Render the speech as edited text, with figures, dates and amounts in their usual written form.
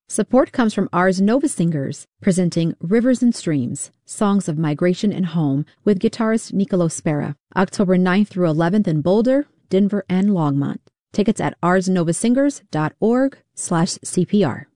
Support comes from Ars Nova Singers, presenting Rivers and Streams, Songs of Migration and Home with guitarist Nicolo Spera, October 9th through 11th in Boulder, Denver, and Longmont. Tickets at arsnovasingers.org/CPR.